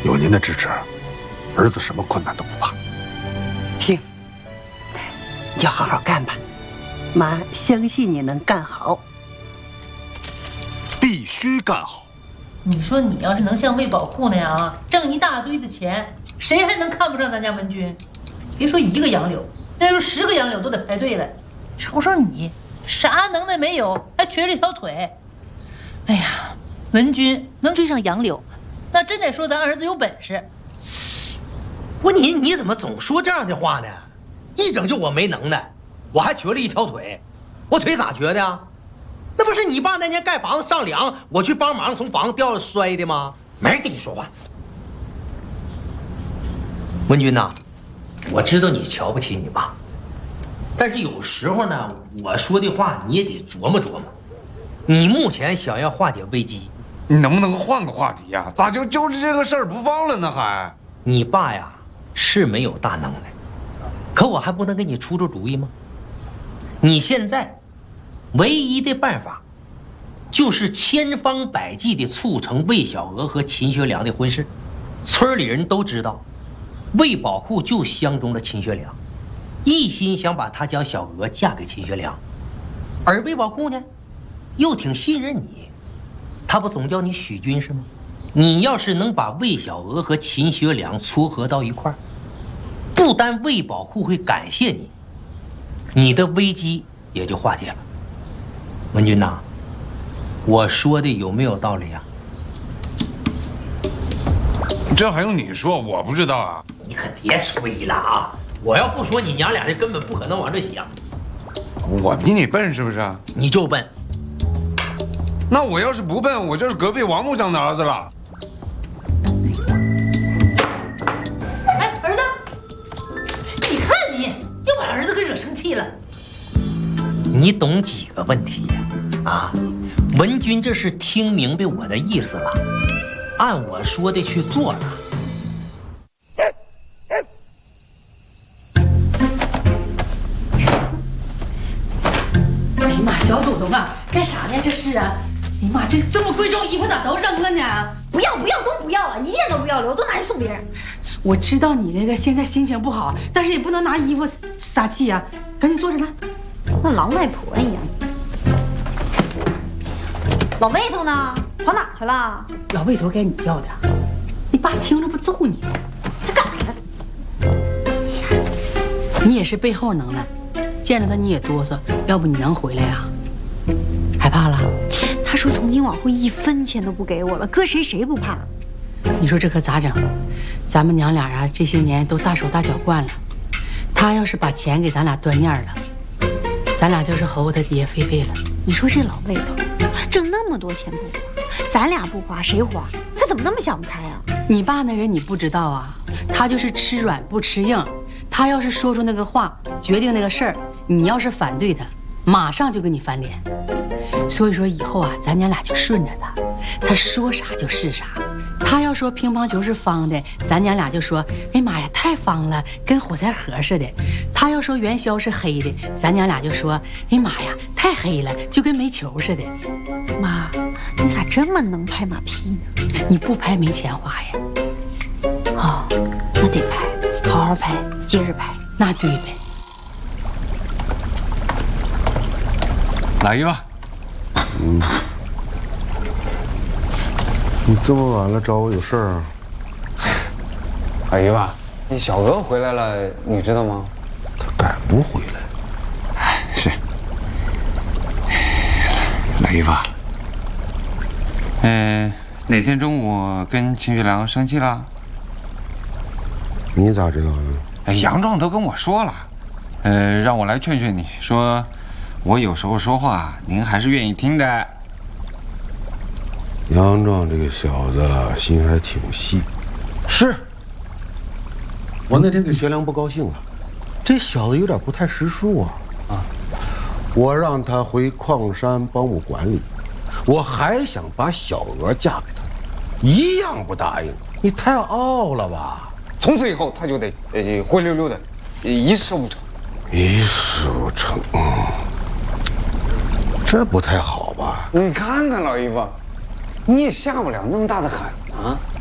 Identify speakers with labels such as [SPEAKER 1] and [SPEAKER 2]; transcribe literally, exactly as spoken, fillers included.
[SPEAKER 1] 有您的支持，儿子什么困难都不怕。
[SPEAKER 2] 行，你就好好干吧，妈相信你能干好。
[SPEAKER 1] 必须干好。
[SPEAKER 3] 你说你要是能像卫宝库那样啊，挣一大堆的钱，谁还能看不上咱家文军？别说一个杨柳，那就十个杨柳都得排队了。瞅瞅你，啥能耐没有，还瘸了一条腿。哎呀，文军能追上杨柳，那真得说咱儿子有本事。
[SPEAKER 4] 我你你怎么总说这样的话呢？一整就我没能耐，我还瘸了一条腿，我腿咋瘸的呀？那不是你爸那年盖房子上梁，我去帮忙从房子掉了摔的吗？没人跟你说话。文军呐，我知道你瞧不起你爸，但是有时候呢，我说的话你也得琢磨琢磨。你目前想要化解危机，
[SPEAKER 5] 你能不能换个话题呀？咋就揪着这个事儿不放了呢？还
[SPEAKER 4] 你爸呀是没有大能耐，可我还不能给你出出主意吗？你现在唯一的办法，就是千方百计地促成魏小娥和秦学良的婚事。村里人都知道，魏宝库就相中了秦学良，一心想把他家小娥嫁给秦学良。而魏宝库呢，又挺信任你，他不总叫你许军是吗？你要是能把魏小娥和秦学良撮合到一块儿，不单魏宝库会感谢你，你的危机也就化解了。文军呐，我说的有没有道理啊？
[SPEAKER 5] 这还用你说？我不知道啊！
[SPEAKER 4] 你可别吹了啊！我要不说，你娘俩这根本不可能往这想。
[SPEAKER 5] 我比你笨是不是？
[SPEAKER 4] 你就笨。
[SPEAKER 5] 那我要是不笨，我就是隔壁王木匠的儿子了。
[SPEAKER 3] 哎，儿子，你看你又把儿子给惹生气了。
[SPEAKER 4] 你懂几个问题呀？啊，文军这是听明白我的意思了，按我说的去做了。
[SPEAKER 6] 哎呀妈，小祖宗啊，干啥呢？这是啊！哎呀妈，这这么贵重衣服咋都扔了呢？
[SPEAKER 7] 不要不要都不要了，一件都不要留，都拿去送别人。
[SPEAKER 6] 我知道你那个现在心情不好，但是也不能拿衣服撒气呀、啊，赶紧坐着来。
[SPEAKER 7] 那狼外婆一样。老魏头呢？跑哪去了？
[SPEAKER 6] 老魏头该你叫的，你爸听着不揍你吗？
[SPEAKER 7] 他干啥的？
[SPEAKER 6] 你也是背后能耐，见着他你也哆嗦，要不你能回来呀？害怕了？
[SPEAKER 7] 他说从今往后一分钱都不给我了，搁谁谁不怕。
[SPEAKER 6] 你说这可咋整？咱们娘俩啊，这些年都大手大脚惯了，他要是把钱给咱俩断念了，咱俩就是猴他爹狒狒了。
[SPEAKER 7] 你说这老魏头挣那么多钱不花，咱俩不花谁花？他怎么那么想不开啊？
[SPEAKER 6] 你爸那人你不知道啊，他就是吃软不吃硬。他要是说出那个话，决定那个事儿，你要是反对他，马上就跟你翻脸。所以说以后啊，咱娘俩就顺着他，他说啥就是啥。他要说乒乓球是方的，咱娘俩就说，哎妈呀，太方了，跟火柴盒似的。他要说元宵是黑的，咱娘俩就说，哎妈呀，太黑了，就跟煤球似的。
[SPEAKER 7] 妈，你咋这么能拍马屁呢？
[SPEAKER 6] 你不拍没钱花呀。
[SPEAKER 7] 哦，那得拍，好好拍，接着拍。
[SPEAKER 6] 那对呗。
[SPEAKER 5] 老姨夫，
[SPEAKER 1] 嗯，你这么晚了找我有事儿啊？
[SPEAKER 8] 老姨夫，你小娥回来了，你知道吗？
[SPEAKER 1] 他赶不回来。
[SPEAKER 5] 哎，是。老姨夫，嗯、呃，哪天中午跟秦学良生气了？
[SPEAKER 1] 你咋知道的？
[SPEAKER 5] 哎，杨壮都跟我说了，呃，让我来劝劝你，说我有时候说话您还是愿意听的。
[SPEAKER 1] 杨壮这个小子心还挺细。是。我那天给学良不高兴了，这小子有点不太识数啊！啊，我让他回矿山帮我管理，我还想把小娥嫁给他，一样不答应。你太傲了吧！
[SPEAKER 8] 从此以后他就得呃灰溜溜的，一事无成。
[SPEAKER 1] 一事无成，嗯，这不太好吧？
[SPEAKER 8] 你看看老姨夫，你也下不了那么大的狠啊！